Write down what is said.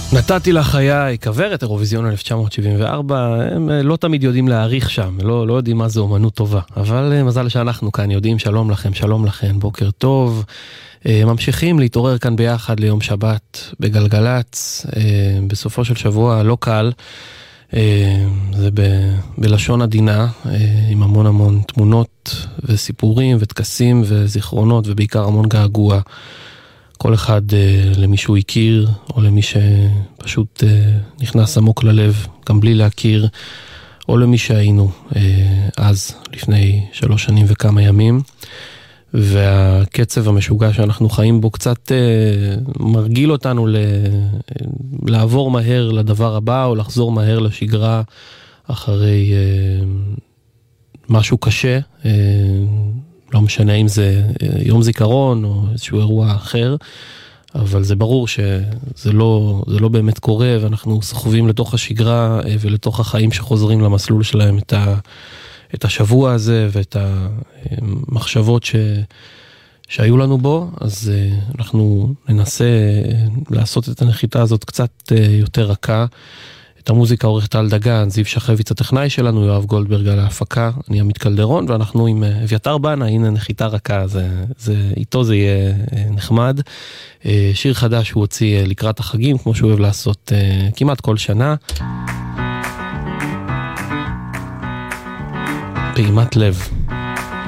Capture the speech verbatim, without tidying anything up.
נתתי לחיי, כברת אירוויזיון אלף תשע מאות שבעים וארבע, הם לא תמיד יודעים להעריך שם, לא, לא יודעים מה זה אומנות טובה, אבל מזל שאנחנו כאן יודעים. שלום לכם, שלום לכם, בוקר טוב. ממשיכים להתעורר כאן ביחד ליום שבת בגלגלץ, בסופו של שבוע לא קל, זה ב- בלשון עדינה, עם המון המון תמונות וסיפורים ותקסים וזיכרונות ובעיקר המון געגוע. כל אחד uh, למי שהוא הכיר, או למי שפשוט uh, נכנס עמוק ללב, גם בלי להכיר, או למי שהיינו uh, אז, לפני שלוש שנים וכמה ימים. והקצב המשוגע שאנחנו חיים בו קצת uh, מרגיל אותנו ל- לעבור מהר לדבר הבא, או לחזור מהר לשגרה אחרי uh, משהו קשה, uh, לא משנה אם זה יום זיכרון או איזשהו אירוע אחר, אבל זה ברור שזה לא, זה לא באמת קורה, ואנחנו סוחבים לתוך השגרה ולתוך החיים שחוזרים למסלול שלהם את, ה, את השבוע הזה ואת המחשבות ש, שהיו לנו בו. אז אנחנו ננסה לעשות את הנחיתה הזאת קצת יותר רכה. את המוזיקה עורכת טל דגן, זיו שחביץ הטכנאי שלנו, יואב גולדברג על ההפקה, אני עמית קלדרון, ואנחנו עם אביתר בנה, הנה נחיתה רכה, זה, זה, איתו זה יהיה נחמד. שיר חדש הוא הוציא לקראת החגים, כמו שהוא אוהב לעשות כמעט כל שנה. פעימת לב.